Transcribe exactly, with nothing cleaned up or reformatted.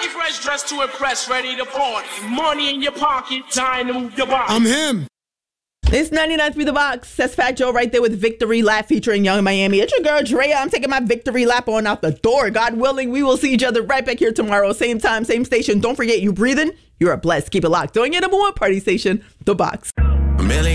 fresh, dressed to impress, ready to party. Money in your pocket, time to move your body. I'm him. It's ninety-nine through the box. That's Fat Joe right there with Victory Lap featuring Young Miami. It's your girl Drea. I'm taking my victory lap on out the door. God willing, we will see each other right back here tomorrow. Same time, same station. Don't forget, you breathing, you're blessed. Keep it locked. Doing your number one party station, The Box. A million